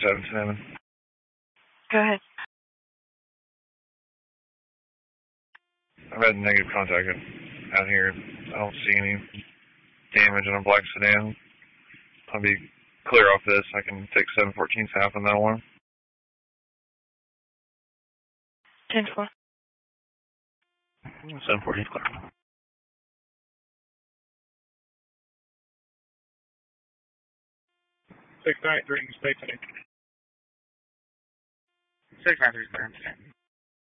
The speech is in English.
777. Go ahead. I've had negative contact out here. I don't see any damage in a black sedan. I'll be clear off this. I can take 714's half on that one. 10-4. 714's clear. 693, stay tuned. 693 clear.